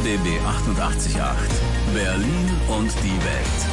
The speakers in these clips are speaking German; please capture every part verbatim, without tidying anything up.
B B achtundachtzig Komma acht. Berlin und die Welt.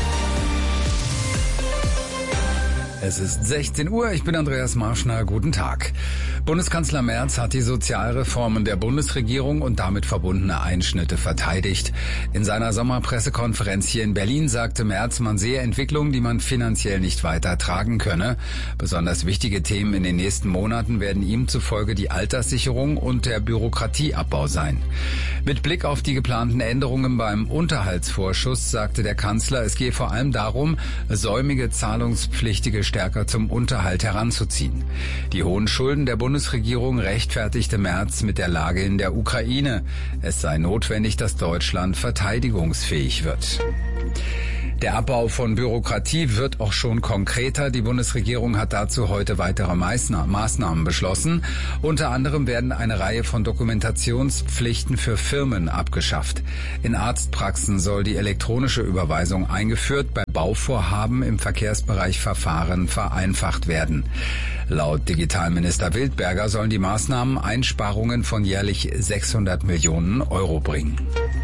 Es ist sechzehn Uhr, ich bin Andreas Marschner, guten Tag. Bundeskanzler Merz hat die Sozialreformen der Bundesregierung und damit verbundene Einschnitte verteidigt. In seiner Sommerpressekonferenz hier in Berlin sagte Merz, man sehe Entwicklungen, die man finanziell nicht weiter tragen könne. Besonders wichtige Themen in den nächsten Monaten werden ihm zufolge die Alterssicherung und der Bürokratieabbau sein. Mit Blick auf die geplanten Änderungen beim Unterhaltsvorschuss sagte der Kanzler, es gehe vor allem darum, säumige Zahlungspflichtige stärker zum Unterhalt heranzuziehen. Die hohen Schulden der Bundesregierung rechtfertigte Merz mit der Lage in der Ukraine. Es sei notwendig, dass Deutschland verteidigungsfähig wird. Der Abbau von Bürokratie wird auch schon konkreter. Die Bundesregierung hat dazu heute weitere Maßnahmen beschlossen. Unter anderem werden eine Reihe von Dokumentationspflichten für Firmen abgeschafft. In Arztpraxen soll die elektronische Überweisung eingeführt. Bei Bauvorhaben im Verkehrsbereich Verfahren vereinfacht werden. Laut Digitalminister Wildberger sollen die Maßnahmen Einsparungen von jährlich sechshundert Millionen Euro bringen.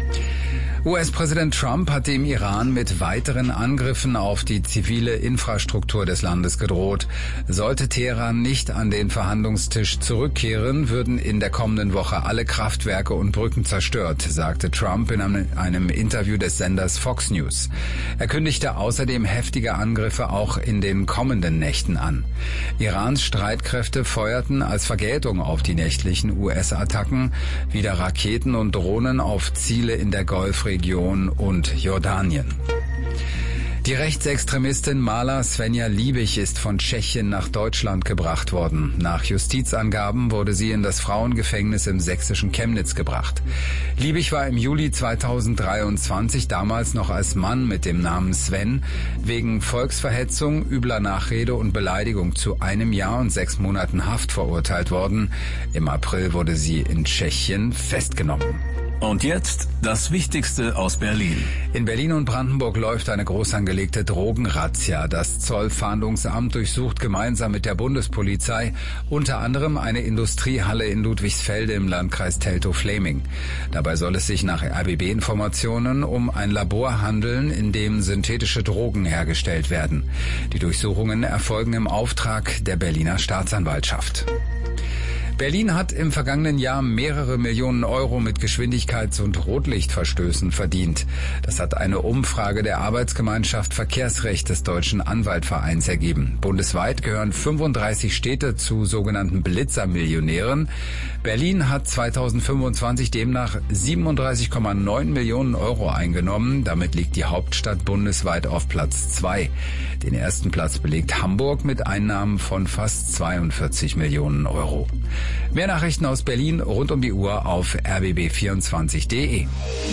U S-Präsident Trump hat dem Iran mit weiteren Angriffen auf die zivile Infrastruktur des Landes gedroht. Sollte Teheran nicht an den Verhandlungstisch zurückkehren, würden in der kommenden Woche alle Kraftwerke und Brücken zerstört, sagte Trump in einem Interview des Senders Fox News. Er kündigte außerdem heftige Angriffe auch in den kommenden Nächten an. Irans Streitkräfte feuerten als Vergeltung auf die nächtlichen U S-Attacken wieder Raketen und Drohnen auf Ziele in der Golfregion und Jordanien. Die Rechtsextremistin Mala Svenja Liebig ist von Tschechien nach Deutschland gebracht worden. Nach Justizangaben wurde sie in das Frauengefängnis im sächsischen Chemnitz gebracht. Liebig war im Juli zweitausenddreiundzwanzig, damals noch als Mann mit dem Namen Sven, wegen Volksverhetzung, übler Nachrede und Beleidigung zu einem Jahr und sechs Monaten Haft verurteilt worden. Im April wurde sie in Tschechien festgenommen. Und jetzt das Wichtigste aus Berlin. In Berlin und Brandenburg läuft eine groß angelegte Drogenrazzia. Das Zollfahndungsamt durchsucht gemeinsam mit der Bundespolizei unter anderem eine Industriehalle in Ludwigsfelde im Landkreis Teltow-Fläming. Dabei soll es sich nach R B B-Informationen um ein Labor handeln, in dem synthetische Drogen hergestellt werden. Die Durchsuchungen erfolgen im Auftrag der Berliner Staatsanwaltschaft. Berlin hat im vergangenen Jahr mehrere Millionen Euro mit Geschwindigkeits- und Rotlichtverstößen verdient. Das hat eine Umfrage der Arbeitsgemeinschaft Verkehrsrecht des Deutschen Anwaltvereins ergeben. Bundesweit gehören fünfunddreißig Städte zu sogenannten Blitzermillionären. Berlin hat zweitausendfünfundzwanzig demnach siebenunddreißig Komma neun Millionen Euro eingenommen. Damit liegt die Hauptstadt bundesweit auf Platz zwei. Den ersten Platz belegt Hamburg mit Einnahmen von fast zweiundvierzig Millionen Euro. Mehr Nachrichten aus Berlin rund um die Uhr auf r b b vierundzwanzig punkt d e.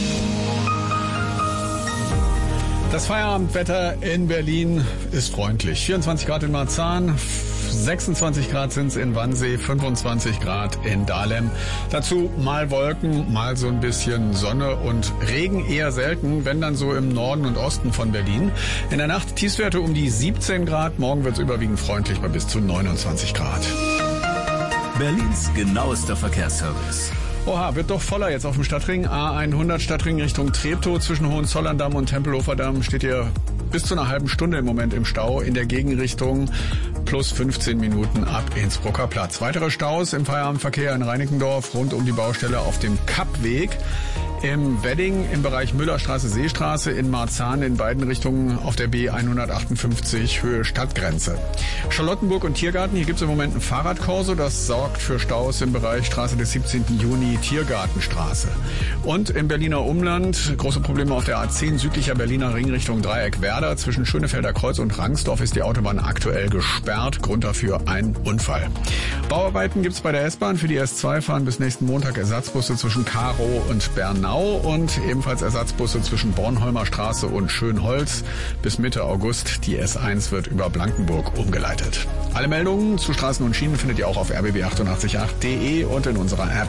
Das Feierabendwetter in Berlin ist freundlich. vierundzwanzig Grad in Marzahn, sechsundzwanzig Grad sind es in Wannsee, fünfundzwanzig Grad in Dahlem. Dazu mal Wolken, mal so ein bisschen Sonne und Regen eher selten, wenn dann so im Norden und Osten von Berlin. In der Nacht Tiefstwerte um die siebzehn Grad, morgen wird es überwiegend freundlich bei bis zu neunundzwanzig Grad. Berlins genauester Verkehrsservice. Oha, wird doch voller jetzt auf dem Stadtring. A hundert Stadtring Richtung Treptow. Zwischen Hohenzollern-Damm und Tempelhofer Damm steht ihr bis zu einer halben Stunde im Moment im Stau. In der Gegenrichtung plus fünfzehn Minuten ab Innsbrucker Platz. Weitere Staus im Feierabendverkehr in Reinickendorf rund um die Baustelle auf dem Kappweg. Im Wedding im Bereich Müllerstraße, Seestraße, in Marzahn in beiden Richtungen auf der B hundertachtundfünfzig Höhe Stadtgrenze. Charlottenburg und Tiergarten, hier gibt es im Moment ein Fahrradkorso, das sorgt für Staus im Bereich Straße des siebzehnten Juni, Tiergartenstraße. Und im Berliner Umland große Probleme auf der A zehn südlicher Berliner Ring Richtung Dreieck Werder. Zwischen Schönefelder Kreuz und Rangsdorf ist die Autobahn aktuell gesperrt. Grund dafür ein Unfall. Bauarbeiten gibt es bei der S-Bahn. Für die S zwei fahren bis nächsten Montag Ersatzbusse zwischen Karow und Bernau und ebenfalls Ersatzbusse zwischen Bornholmer Straße und Schönholz. Bis Mitte August. Die S eins wird über Blankenburg umgeleitet. Alle Meldungen zu Straßen und Schienen findet ihr auch auf r b b achtundachtzig punkt acht punkt d e und in unserer App.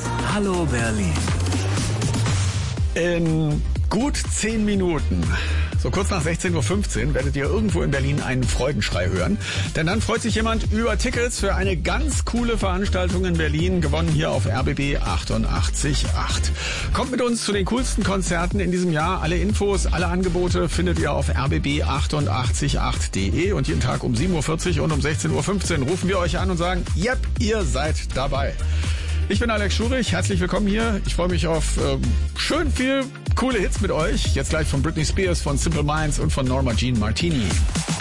Hallo Berlin. In gut zehn Minuten So kurz nach sechzehn Uhr fünfzehn werdet ihr irgendwo in Berlin einen Freudenschrei hören. Denn dann freut sich jemand über Tickets für eine ganz coole Veranstaltung in Berlin, gewonnen hier auf R B B achtundachtzig Komma acht. Kommt mit uns zu den coolsten Konzerten in diesem Jahr. Alle Infos, alle Angebote findet ihr auf r b b achtundachtzig Komma acht punkt de und jeden Tag um sieben Uhr vierzig und um sechzehn Uhr fünfzehn rufen wir euch an und sagen, yep, ihr seid dabei. Ich bin Alex Schurich, herzlich willkommen hier. Ich freue mich auf ähm, schön viel coole Hits mit euch. Jetzt gleich von Britney Spears, von Simple Minds und von Norma Jean Martini.